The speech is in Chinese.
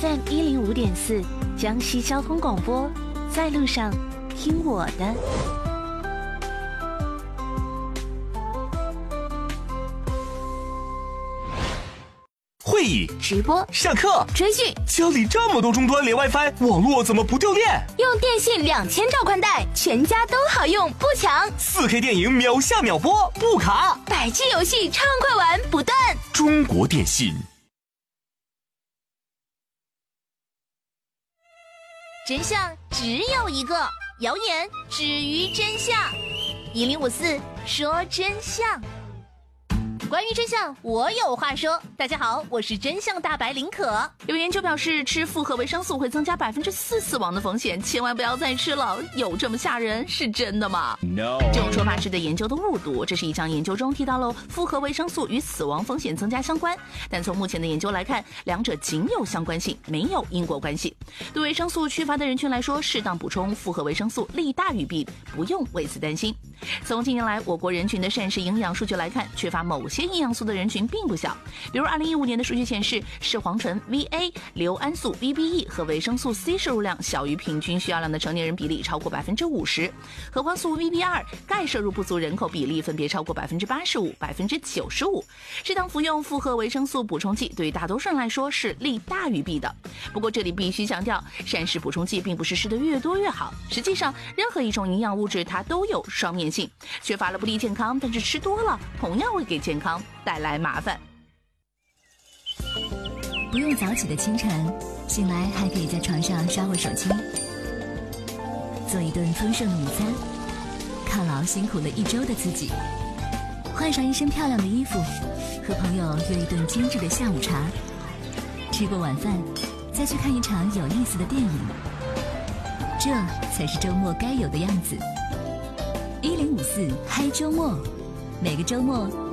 FM 105.4，江西交通广播，在路上听我的。 会议、 直播、 上课、 追剧， 家里这么多终端连 WiFi， 网络怎么不掉电？ 用电信2000兆宽带，全家都好用，不抢。 4K 电影秒下秒播，不卡。 100G 游戏畅快玩不断。 中国电信。 真相只有一个，谣言止于真相。1054说真相。关于真相，我有话说。大家好，我是真相大白林可。有研究表示，吃复合维生素会增加4%死亡的风险，千万不要再吃了。有这么吓人？是真的吗 ？No， 这种说法是对研究的误读。这是一项研究中提到了复合维生素与死亡风险增加相关，但从目前的研究来看，两者仅有相关性，没有因果关系。对维生素缺乏的人群来说，适当补充复合维生素利大于弊，不用为此担心。从近年来我国人群的膳食营养数据来看，缺乏某些营养素的人群并不小。比如2015年的数据显示，视黄醇 VA、硫胺素 VBE 和维生素 C 摄入量小于平均需要量的成年人比例超过50%，核黄素 VB2、钙摄入不足人口比例分别超过85%、95%。适当服用复合维生素补充剂对于大多数人来说是利大于弊的。不过这里必须强调，膳食补充剂并不是吃得越多越好，实际上任何一种营养物质它都有双面性，缺乏了不利健康，但是吃多了同样会给健康带来麻烦。 不用早起的清晨，醒来还可以在床上刷会手机，做一顿丰盛的午餐，犒劳辛苦了一周的自己，换上一身漂亮的衣服，和朋友约一顿精致的下午茶，吃过晚饭再去看一场有意思的电影，这才是周末该有的样子。1054嗨周末，每个周末